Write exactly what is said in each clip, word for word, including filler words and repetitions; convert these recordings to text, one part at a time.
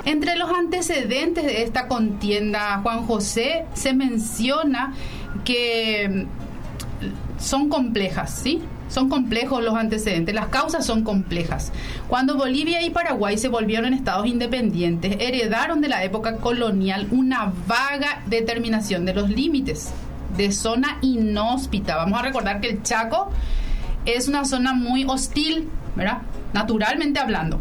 Entre los antecedentes de esta contienda, Juan José, se menciona que son complejas, ¿sí? Son complejos los antecedentes, las causas son complejas. Cuando Bolivia y Paraguay se volvieron estados independientes, heredaron de la época colonial una vaga determinación de los límites de zona inhóspita. Vamos a recordar que el Chaco es una zona muy hostil, ¿verdad? Naturalmente hablando.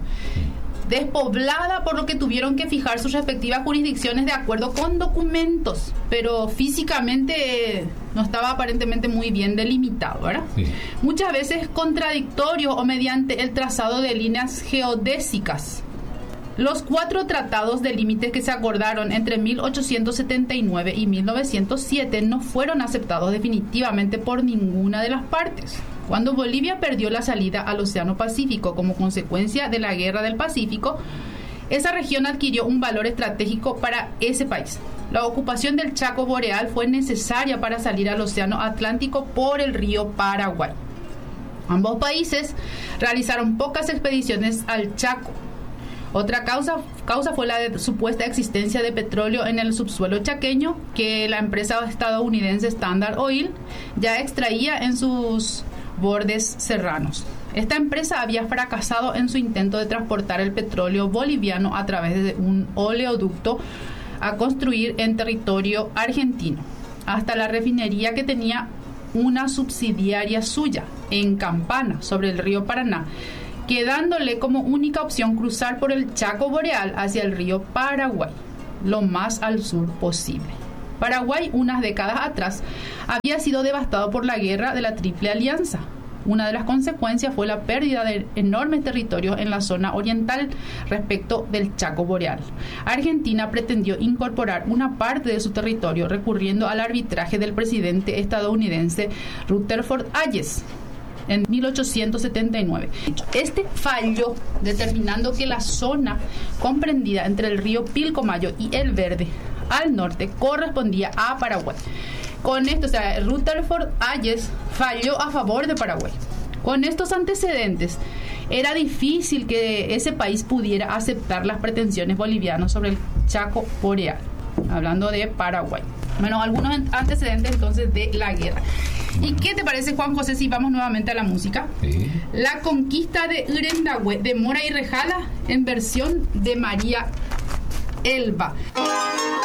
Despoblada, por lo que tuvieron que fijar sus respectivas jurisdicciones de acuerdo con documentos, pero físicamente eh, no estaba aparentemente muy bien delimitado, ¿verdad? Sí. Muchas veces contradictorio o mediante el trazado de líneas geodésicas. Los cuatro tratados de límites que se acordaron entre mil ochocientos setenta y nueve y mil novecientos siete no fueron aceptados definitivamente por ninguna de las partes. Cuando Bolivia perdió la salida al Océano Pacífico como consecuencia de la Guerra del Pacífico, esa región adquirió un valor estratégico para ese país. La ocupación del Chaco Boreal fue necesaria para salir al Océano Atlántico por el río Paraguay. Ambos países realizaron pocas expediciones al Chaco. Otra causa, causa fue la de supuesta existencia de petróleo en el subsuelo chaqueño que la empresa estadounidense Standard Oil ya extraía en sus bordes serranos. Esta empresa había fracasado en su intento de transportar el petróleo boliviano a través de un oleoducto a construir en territorio argentino, hasta la refinería que tenía una subsidiaria suya en Campana, sobre el río Paraná, quedándole como única opción cruzar por el Chaco Boreal hacia el río Paraguay, lo más al sur posible. Paraguay, unas décadas atrás, había sido devastado por la guerra de la Triple Alianza. Una de las consecuencias fue la pérdida de enormes territorios en la zona oriental respecto del Chaco Boreal. Argentina pretendió incorporar una parte de su territorio recurriendo al arbitraje del presidente estadounidense Rutherford Hayes en mil ochocientos setenta y nueve. Este falló, determinando que la zona comprendida entre el río Pilcomayo y el Verde al norte correspondía a Paraguay. Con esto, o sea, Rutherford Hayes falló a favor de Paraguay. Con estos antecedentes, era difícil que ese país pudiera aceptar las pretensiones bolivianas sobre el Chaco Boreal, hablando de Paraguay. Bueno, algunos antecedentes entonces de la guerra. ¿Y qué te parece, Juan José, si vamos nuevamente a la música? Sí. La conquista de Urendahue, de Mora y Rejala, en versión de María Elba.